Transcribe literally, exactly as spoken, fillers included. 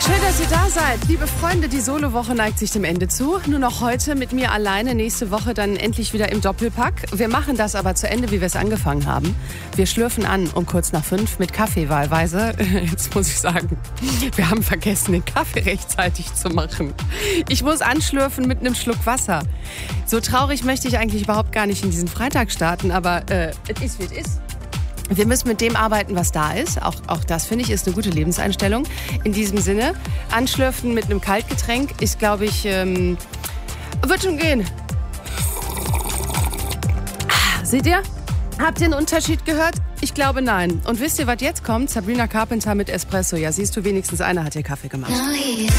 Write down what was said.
Schön, dass ihr da seid. Liebe Freunde, die Solo-Woche neigt sich dem Ende zu. Nur noch heute mit mir alleine, nächste Woche dann endlich wieder im Doppelpack. Wir machen das aber zu Ende, wie wir es angefangen haben. Wir schlürfen an um kurz nach fünf mit Kaffee wahlweise. Jetzt muss ich sagen, wir haben vergessen, den Kaffee rechtzeitig zu machen. Ich muss anschlürfen mit einem Schluck Wasser. So traurig möchte ich eigentlich überhaupt gar nicht in diesen Freitag starten, aber äh, es ist, wie es ist. Wir müssen mit dem arbeiten, was da ist. Auch, auch das, finde ich, ist eine gute Lebenseinstellung. In diesem Sinne, anschlürfen mit einem Kaltgetränk ist, glaube ich, ähm, wird schon gehen. Ah, seht ihr? Habt ihr einen Unterschied gehört? Ich glaube, nein. Und wisst ihr, was jetzt kommt? Sabrina Carpenter mit Espresso. Ja, siehst du, wenigstens einer hat ihr Kaffee gemacht.